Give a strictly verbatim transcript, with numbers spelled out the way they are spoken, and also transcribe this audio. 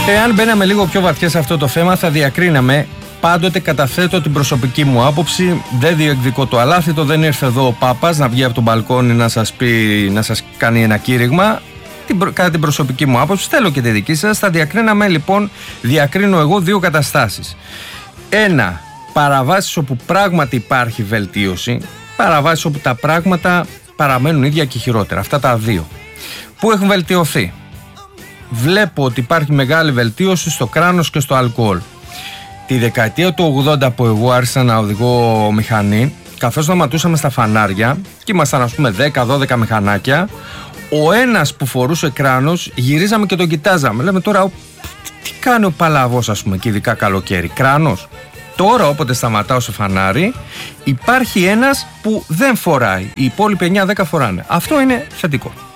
Εάν μπαίναμε λίγο πιο βαθιά σε αυτό το θέμα, θα διακρίναμε. Πάντοτε καταθέτω την προσωπική μου άποψη. Δεν διεκδικώ το αλάθητο. Δεν ήρθε εδώ ο Πάπας να βγει από τον μπαλκόνι να σας πει, να σας κάνει ένα κήρυγμα. Την, κατά την προσωπική μου άποψη, θέλω και τη δική σας. Θα διακρίναμε λοιπόν, διακρίνω εγώ δύο καταστάσεις. Ένα, παραβάσεις όπου πράγματι υπάρχει βελτίωση. Παραβάσεις όπου τα πράγματα παραμένουν ίδια και χειρότερα. Αυτά τα δύο. Πού έχουν βελτιωθεί? Βλέπω ότι υπάρχει μεγάλη βελτίωση στο κράνος και στο αλκοόλ. Τη δεκαετία του ογδόντα που εγώ άρχισα να οδηγώ μηχανή, καθώς σταματούσαμε στα φανάρια και ήμασταν ας πούμε δέκα δώδεκα μηχανάκια, ο ένας που φορούσε κράνος γυρίζαμε και τον κοιτάζαμε. Λέμε τώρα, τι κάνει ο παλαβός ας πούμε και ειδικά καλοκαίρι, κράνος? Τώρα όποτε σταματάω σε φανάρι υπάρχει ένας που δεν φοράει, οι υπόλοιποι εννιά δέκα φοράνε. Αυτό είναι θετικό.